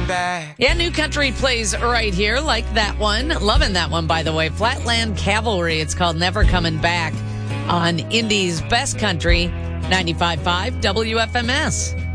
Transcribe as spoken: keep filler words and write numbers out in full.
back. Yeah, new country plays right here, like that one. Loving that one, by the way. Flatland Cavalry. It's called Never Coming Back on Indy's Best Country, ninety-five point five W F M S.